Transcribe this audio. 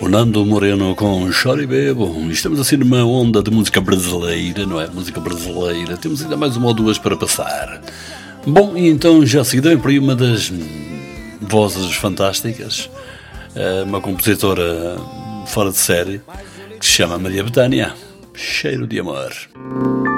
Nando Moreno com Chore Bebo. Estamos assim numa onda de música brasileira, não é? Música brasileira. Temos ainda mais uma ou duas para passar. Bom, e então já seguida vem por aí uma das vozes fantásticas, uma compositora fora de série, que se chama Maria Bethânia. Cheiro de amor.